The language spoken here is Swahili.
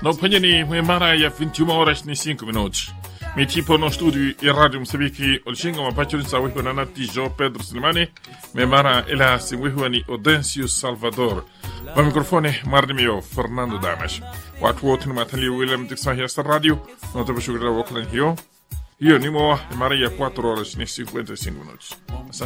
Na opinioni mwemara ya 21 horas ni 5 minutos. Mitipo no studio ya Radio Msabiki olishinga mapachuri sa wehu nanati João Pedro Slimani. Memara ila si wehu ni Audencio Salvador. Wa mikrofone mardimio Fernando Damas. Watu wote ni matali William Dixon ya radio. Na tabashugura waklan hiyo. Hiyo ni mwa mara ya 4 horas ni 55 minutos.